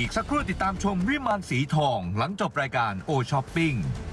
กสักครู่ติดตามชมวิมานสีทองหลังจบรายการโอช้อปปิ้ง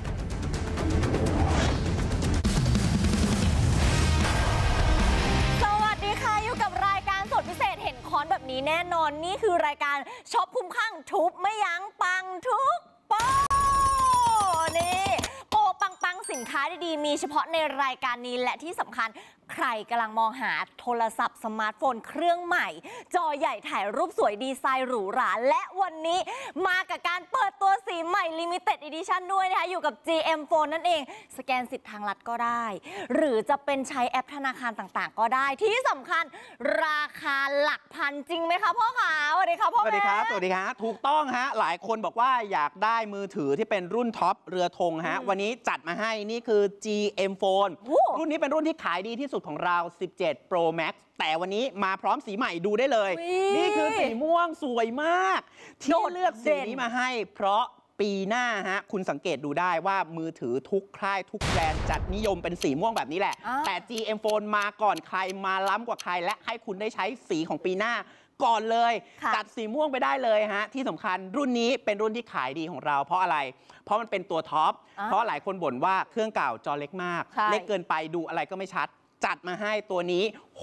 สวัสดีค่ะอยู่กับรายการสดพิเศษเห็นคอนแบบนี้แน่นอนนี่คือรายการช็อปคุ้มข้างทุบไม่ยั้งปังทุกโปนี่โปปังสินค้าดีๆมีเฉพาะในรายการนี้และที่สำคัญใครกำลังมองหาโทรศัพท์สมาร์ทโฟนเครื่องใหม่จอใหญ่ถ่ายรูปสวยดีไซน์หรูหราและวันนี้มากับการเปิดตัวสีใหม่ Limited Edition ด้วยนะคะอยู่กับ GM Phone นั่นเองสแกนสิทธิ์ทางลัดก็ได้หรือจะเป็นใช้แอปธนาคารต่างๆก็ได้ที่สำคัญราคาหลักพันจริงไหมคะพ่อขาสวัสดีครับพ่อแม่สวัสดีครับสวัสดีครับถูกต้องฮะหลายคนบอกว่าอยากได้มือถือที่เป็นรุ่นท็อปเรือธงฮะวันนี้จัดมาให้นี่คือ GM Phone รุ่นนี้เป็นรุ่นที่ขายดีที่สุดของเรา17 Pro Max แต่วันนี้มาพร้อมสีใหม่ดูได้เลยนี่คือสีม่วงสวยมากที่เลือกสีนี้มาให้เพราะปีหน้าฮะคุณสังเกตดูได้ว่ามือถือทุกค่ายทุกแบรนด์จัดนิยมเป็นสีม่วงแบบนี้แหละแต่ GM Phone มาก่อนใครมาล้ำกว่าใครและให้คุณได้ใช้สีของปีหน้าก่อนเลยจัดสีม่วงไปได้เลยฮะที่สำคัญรุ่นนี้เป็นรุ่นที่ขายดีของเราเพราะอะไรเพราะมันเป็นตัวท็อปเพราะหลายคนบ่นว่าเครื่องเก่าจอเล็กมากเล็กเกินไปดูอะไรก็ไม่ชัดจัดมาให้ตัวนี้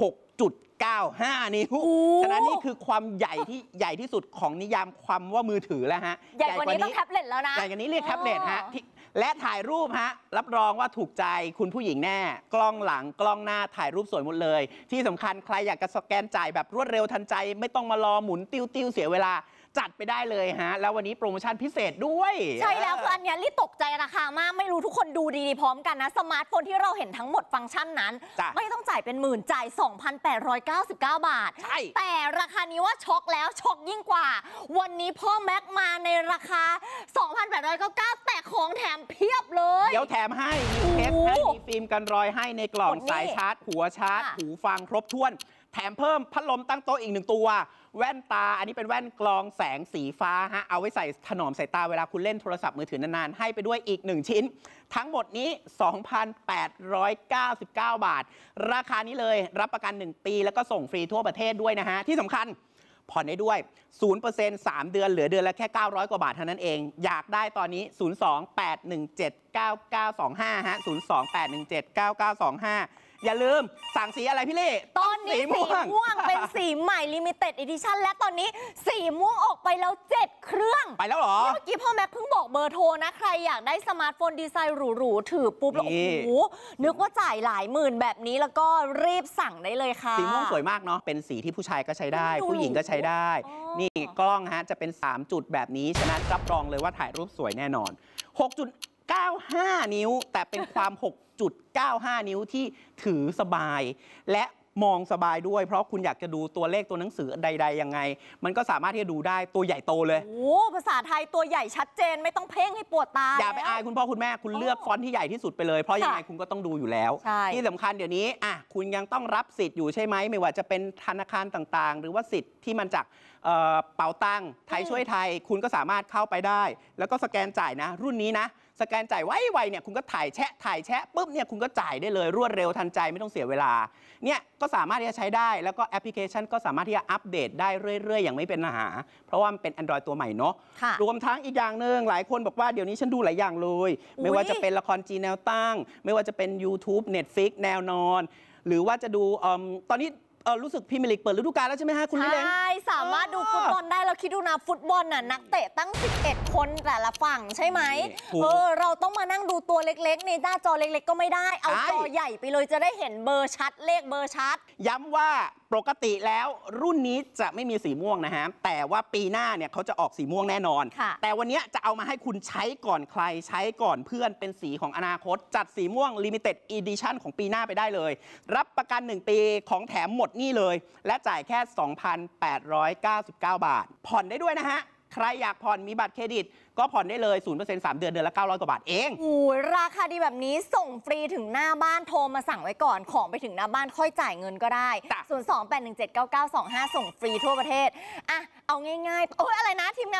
6.95 นิ้วฉะนั้นนี่คือความใหญ่ที่สุดของนิยามความว่ามือถือแล้วฮะใหญ่กว่านี้ต้องแท็บเล็ตแล้วนะใหญ่กว่านี้เรียกแท็บเล็ตฮะและถ่ายรูปฮะรับรองว่าถูกใจคุณผู้หญิงแน่กล้องหลังกล้องหน้าถ่ายรูปสวยหมดเลยที่สำคัญใครอยากจะสแกนจ่ายแบบรวดเร็วทันใจไม่ต้องมารอหมุนติ้วเสียเวลาจัดไปได้เลยฮะแล้ววันนี้โปรโมชั่นพิเศษด้วยใช่แล้วคืออันนี้รีตกใจราคามากไม่รู้ทุกคนดูดีๆพร้อมกันนะสมาร์ทโฟนที่เราเห็นทั้งหมดฟังก์ชันนั้นไม่ต้องจ่ายเป็นหมื่นจ่าย 2,899 บาทแต่ราคานี้ว่าช็อกแล้วช็อกยิ่งกว่าวันนี้พ่อแม็กมาในราคา 2,899 แต่ของแถมเพียบเลยเดี๋ยวแถมให้มีเทปให้มีฟิล์มกันรอยให้ในกล่องสายชาร์จหัวชาร์จหูฟังครบถ้วนแถมเพิ่มพัดลมตั้งโต๊ะอีก1ตัวแว่นตาอันนี้เป็นแว่นกรองแสงสีฟ้าฮะเอาไว้ใส่ถนอมสายตาเวลาคุณเล่นโทรศัพท์มือถือนานๆให้ไปด้วยอีก1ชิ้นทั้งหมดนี้ 2,899 บาทราคานี้เลยรับประกัน1ปีแล้วก็ส่งฟรีทั่วประเทศด้วยนะฮะที่สำคัญผ่อนได้ด้วย 0% 3 เดือนเหลือเดือนละแค่900กว่าบาทเท่านั้นเองอยากได้ตอนนี้ 028179925 ฮะ 028179925อย่าลืมสั่งสีอะไรพี่เล่ตอนนี้สีม่วงเป็นสีใหม่ Limited Edition และตอนนี้สีม่วงออกไปแล้ว7เครื่องไปแล้วเหรอเมื่อกี้พ่อแม็กเพิ่งบอกเบอร์โทรนะใครอยากได้สมาร์ทโฟนดีไซน์หรูๆถือปุ๊บแล้วโอ้โหนึกว่าจ่ายหลายหมื่นแบบนี้แล้วก็รีบสั่งได้เลยค่ะสีม่วงสวยมากเนาะเป็นสีที่ผู้ชายก็ใช้ได้ผู้หญิงก็ใช้ได้นี่กล้องฮะจะเป็น3จุดแบบนี้ฉะนั้นรับรองเลยว่าถ่ายรูปสวยแน่นอน6.95 นิ้วแต่เป็นความ 6.95 นิ้วที่ถือสบายและมองสบายด้วยเพราะคุณอยากจะดูตัวเลขตัวหนังสือใดๆยังไงมันก็สามารถที่จะดูได้ตัวใหญ่โตเลยโอ้ภาษาไทยตัวใหญ่ชัดเจนไม่ต้องเพ่งให้ปวดตาอย่าไปอายคุณพ่อคุณแม่คุณเลือกฟอนต์ที่ใหญ่ที่สุดไปเลยเพราะยังไงคุณก็ต้องดูอยู่แล้วที่สำคัญเดี๋ยวนี้คุณยังต้องรับสิทธิ์อยู่ใช่ไหมไม่ว่าจะเป็นธนาคารต่างๆหรือว่าสิทธิ์ที่มันจากเป๋าตังค์ไทยช่วยไทยคุณก็สามารถเข้าไปได้แล้วก็สแกนจ่ายนะรุ่นนี้นะสแกนจ่ายไวๆเนี่ยคุณก็ถ่ายแชะปุ๊บเนี่ยคุณก็จ่ายได้เลยรวดเร็วทันใจไม่ต้องเสียเวลาเนี่ยก็สามารถที่จะใช้ได้แล้วก็แอปพลิเคชันก็สามารถที่จะอัปเดตได้เรื่อยๆอย่างไม่เป็นปัญหาเพราะว่ามันเป็น Android ตัวใหม่เนาะรวมทั้งอีกอย่างหนึ่งหลายคนบอกว่าเดี๋ยวนี้ฉันดูหลายอย่างเลยไม่ว่าจะเป็นละครจีนแนวตั้งไม่ว่าจะเป็น YouTube Netflix แนวนอนหรือว่าจะดูตอนนี้รู้สึกพรีเมียร์ลีกเปิดฤดูกาลแล้วใช่ไหมฮะคุณลิเล้งใช่สามารถดูฟุตบอลได้เราคิดดูนะฟุตบอลน่ะนักเตะตั้ง11คนแต่ละฝั่งใช่ไหมเราต้องมานั่งดูตัวเล็กๆในหน้าจอเล็กๆก็ไม่ได้เอาจอใหญ่ไปเลยจะได้เห็นเบอร์ชัดเลขเบอร์ชัดย้ำว่าปกติแล้วรุ่นนี้จะไม่มีสีม่วงนะฮะแต่ว่าปีหน้าเนี่ยเขาจะออกสีม่วงแน่นอนแต่วันนี้จะเอามาให้คุณใช้ก่อนใครใช้ก่อนเพื่อนเป็นสีของอนาคตจัดสีม่วง Limited Edition ของปีหน้าไปได้เลยรับประกัน1ปีของแถมหมดนี่เลยและจ่ายแค่ 2,899 บาทผ่อนได้ด้วยนะฮะใครอยากผ่อนมีบัตรเครดิตก็ผ่อนได้เลย 0% 3 เดือนละ900 กว่าบาทเองโอ้ยราคาดีแบบนี้ส่งฟรีถึงหน้าบ้านโทรมาสั่งไว้ก่อนของไปถึงหน้าบ้านค่อยจ่ายเงินก็ได้ 028179925 ส่งฟรีทั่วประเทศเอาง่ายๆอะไรนะทีมงาน